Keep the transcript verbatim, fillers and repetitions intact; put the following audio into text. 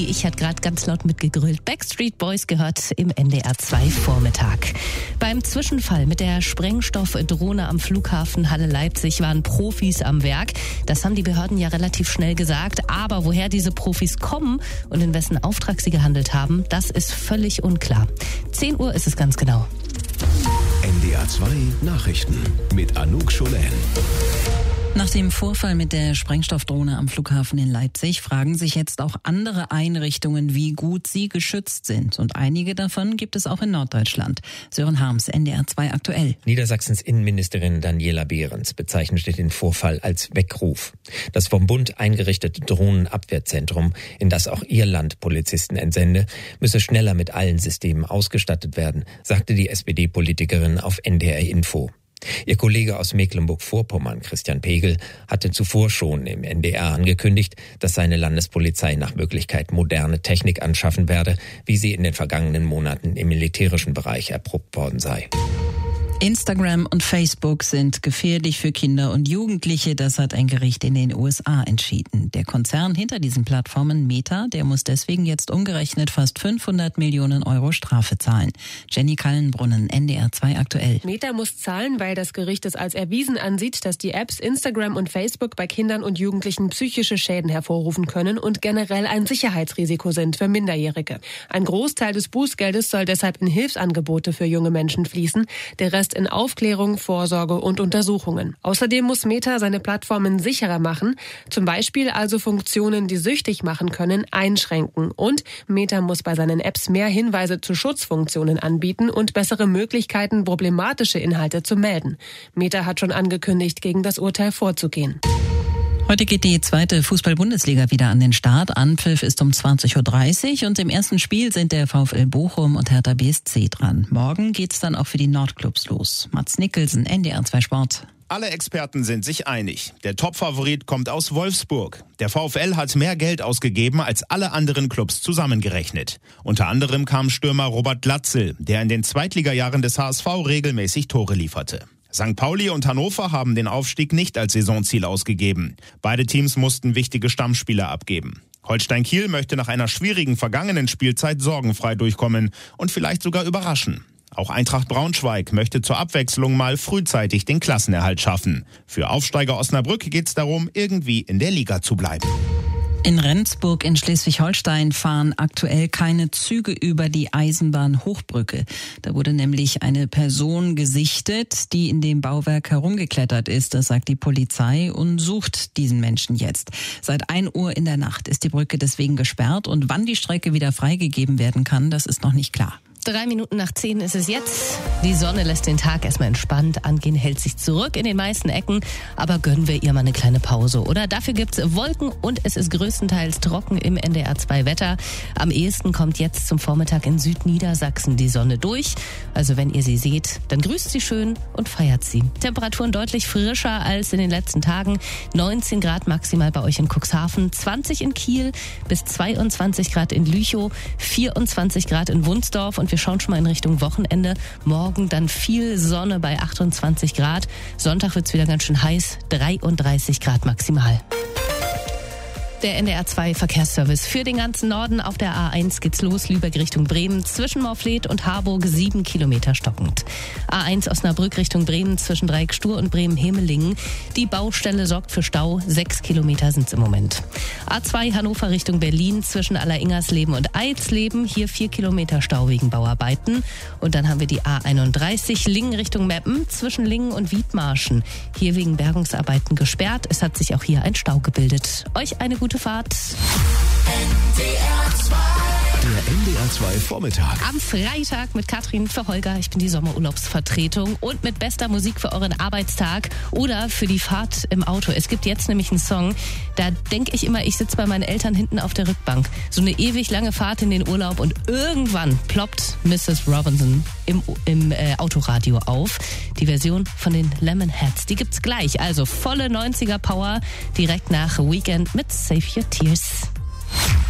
Uli, ich hatte gerade ganz laut mitgegrölt. Backstreet Boys gehört im N D R zwei Vormittag. Beim Zwischenfall mit der Sprengstoffdrohne am Flughafen Halle Leipzig waren Profis am Werk. Das haben die Behörden ja relativ schnell gesagt. Aber woher diese Profis kommen und in wessen Auftrag sie gehandelt haben, das ist völlig unklar. zehn Uhr ist es ganz genau. N D R zwei Nachrichten mit Anouk Scholen. Nach dem Vorfall mit der Sprengstoffdrohne am Flughafen in Leipzig fragen sich jetzt auch andere Einrichtungen, wie gut sie geschützt sind. Und einige davon gibt es auch in Norddeutschland. Sören Harms, N D R zwei aktuell. Niedersachsens Innenministerin Daniela Behrens bezeichnete den Vorfall als Weckruf. Das vom Bund eingerichtete Drohnenabwehrzentrum, in das auch ihr Land Polizisten entsende, müsse schneller mit allen Systemen ausgestattet werden, sagte die S P D-Politikerin auf N D R Info. Ihr Kollege aus Mecklenburg-Vorpommern, Christian Pegel, hatte zuvor schon im N D R angekündigt, dass seine Landespolizei nach Möglichkeit moderne Technik anschaffen werde, wie sie in den vergangenen Monaten im militärischen Bereich erprobt worden sei. Instagram und Facebook sind gefährlich für Kinder und Jugendliche. Das hat ein Gericht in den U S A entschieden. Der Konzern hinter diesen Plattformen, Meta, der muss deswegen jetzt umgerechnet fast fünfhundert Millionen Euro Strafe zahlen. Jenny Kallenbrunnen, N D R zwei aktuell. Meta muss zahlen, weil das Gericht es als erwiesen ansieht, dass die Apps Instagram und Facebook bei Kindern und Jugendlichen psychische Schäden hervorrufen können und generell ein Sicherheitsrisiko sind für Minderjährige. Ein Großteil des Bußgeldes soll deshalb in Hilfsangebote für junge Menschen fließen. Der Rest in Aufklärung, Vorsorge und Untersuchungen. Außerdem muss Meta seine Plattformen sicherer machen, zum Beispiel also Funktionen, die süchtig machen können, einschränken. Und Meta muss bei seinen Apps mehr Hinweise zu Schutzfunktionen anbieten und bessere Möglichkeiten, problematische Inhalte zu melden. Meta hat schon angekündigt, gegen das Urteil vorzugehen. Heute geht die zweite Fußball-Bundesliga wieder an den Start. Anpfiff ist um zwanzig Uhr dreißig und im ersten Spiel sind der VfL Bochum und Hertha B S C dran. Morgen geht's dann auch für die Nordclubs los. Mats Nicholson, N D R zwei Sport. Alle Experten sind sich einig. Der Topfavorit kommt aus Wolfsburg. Der VfL hat mehr Geld ausgegeben als alle anderen Clubs zusammengerechnet. Unter anderem kam Stürmer Robert Glatzel, der in den Zweitligajahren des H S V regelmäßig Tore lieferte. Sankt Pauli und Hannover haben den Aufstieg nicht als Saisonziel ausgegeben. Beide Teams mussten wichtige Stammspieler abgeben. Holstein Kiel möchte nach einer schwierigen vergangenen Spielzeit sorgenfrei durchkommen und vielleicht sogar überraschen. Auch Eintracht Braunschweig möchte zur Abwechslung mal frühzeitig den Klassenerhalt schaffen. Für Aufsteiger Osnabrück geht es darum, irgendwie in der Liga zu bleiben. In Rendsburg in Schleswig-Holstein fahren aktuell keine Züge über die Eisenbahnhochbrücke. Da wurde nämlich eine Person gesichtet, die in dem Bauwerk herumgeklettert ist. Das sagt die Polizei und sucht diesen Menschen jetzt. Seit ein Uhr in der Nacht ist die Brücke deswegen gesperrt und wann die Strecke wieder freigegeben werden kann, das ist noch nicht klar. Drei Minuten nach zehn ist es jetzt. Die Sonne lässt den Tag erstmal entspannt angehen, hält sich zurück in den meisten Ecken. Aber gönnen wir ihr mal eine kleine Pause, oder? Dafür gibt's Wolken und es ist größtenteils trocken im N D R zwei Wetter. Am ehesten kommt jetzt zum Vormittag in Südniedersachsen die Sonne durch. Also wenn ihr sie seht, dann grüßt sie schön und feiert sie. Temperaturen deutlich frischer als in den letzten Tagen. neunzehn Grad maximal bei euch in Cuxhaven, zwanzig in Kiel bis zweiundzwanzig Grad in Lüchow, vierundzwanzig Grad in Wunsdorf und wir schauen schon mal in Richtung Wochenende. Morgen dann viel Sonne bei achtundzwanzig Grad. Sonntag wird's wieder ganz schön heiß, dreiunddreißig Grad maximal. Der N D R zwei Verkehrsservice für den ganzen Norden. Auf der A eins geht's los, Lübeck Richtung Bremen, zwischen Morfleet und Harburg sieben Kilometer stockend. A eins Osnabrück Richtung Bremen, zwischen Dreieckstur und Bremen-Hemelingen. Die Baustelle sorgt für Stau, sechs Kilometer sind's im Moment. A zwei Hannover Richtung Berlin, zwischen Alleringersleben und Eisleben, hier vier Kilometer Stau wegen Bauarbeiten. Und dann haben wir die A einunddreißig Lingen Richtung Meppen, zwischen Lingen und Wiedmarschen. Hier wegen Bergungsarbeiten gesperrt. Es hat sich auch hier ein Stau gebildet. Euch eine gute Fahrt. N D R zwei. Der N D R zwei Vormittag. Am Freitag mit Katrin für Holger. Ich bin die Sommerurlaubsvertretung und mit bester Musik für euren Arbeitstag oder für die Fahrt im Auto. Es gibt jetzt nämlich einen Song, da denke ich immer, ich sitze bei meinen Eltern hinten auf der Rückbank. So eine ewig lange Fahrt in den Urlaub und irgendwann ploppt Missus Robinson im, im äh, Autoradio auf. Die Version von den Lemonheads, die gibt's gleich. Also volle neunziger Power direkt nach Weekend mit Save Your Tears.